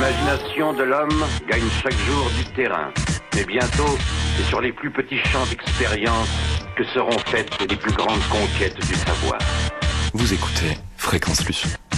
L'imagination de l'homme gagne chaque jour du terrain. Mais bientôt, c'est sur les plus petits champs d'expérience que seront faites les plus grandes conquêtes du savoir. Vous écoutez Fréquence Luce.